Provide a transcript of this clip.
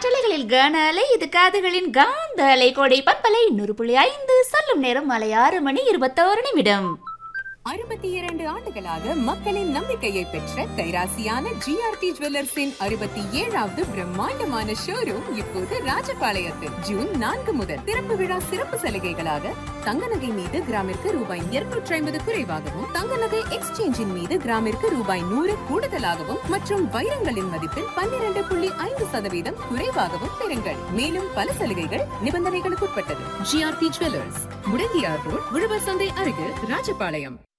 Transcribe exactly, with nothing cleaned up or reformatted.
காற்றலைகளில் கன அலை, இது காதுகளின் காந்த அலை. கோடை பண்பலை நூறு புள்ளி ஐந்து. சொல்லும் நேரம் மாலை ஆறு மணி இருபத்தோரு நிமிடம். அறுபத்தி இரண்டு ஆண்டுகளாக மக்களின் நம்பிக்கையை பெற்ற கைராசியான ஜிஆர்டி ஜுவல்லர்ஸின் அறுபத்தி ஏழாவது பிரம்மாண்டமான ஷோரூம் இப்போது ராஜபாளையத்தில் ஜூன் நான்கு முதல் திறப்பு விழா சிறப்பு சலுகைகளாக தங்க நகை மீது கிராமிற்கு ரூபாய் இருநூற்றி ஐம்பது குறைவாகவும், தங்க நகை எக்ஸ்சேஞ்சின் மீது கிராமிற்கு ரூபாய் நூறு கூடுதலாகவும் மற்றும் வைரங்களின் மதிப்பில் பன்னிரண்டு புள்ளி ஐந்து சதவீதம் குறைவாகவும் பெறுங்கள். மேலும் பல சலுகைகள் நிபந்தனைகளுக்கு உட்பட்டது. ஜிஆர்டி ஜுவல்லர்ஸ், முடங்கியார் ரோட், உழவர் சந்தை அருகில், ராஜபாளையம்.